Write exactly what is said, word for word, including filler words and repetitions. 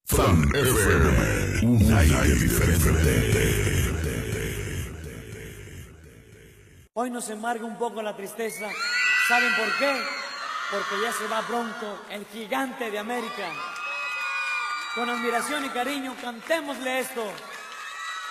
Fan F M, un aire diferente. Hoy nos embarga un poco la tristeza. ¿Saben por qué? Porque ya se va pronto el gigante de América. Con admiración y cariño, cantémosle esto.